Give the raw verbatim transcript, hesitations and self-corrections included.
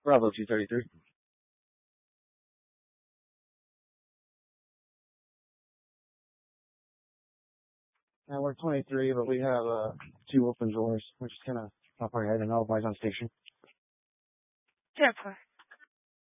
Bravo two thirty-three. Uh, we're twenty-three, but we have uh, two open doors. We're just gonna pop our head and all boys on station. ten four.